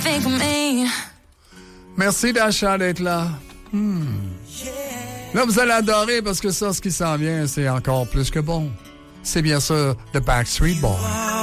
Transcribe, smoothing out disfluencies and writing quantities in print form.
Think of me. Merci Dasha d'être là. Là, vous allez adorer parce que ça, ce qui s'en vient, c'est encore plus que bon. C'est bien sûr The Backstreet Boys.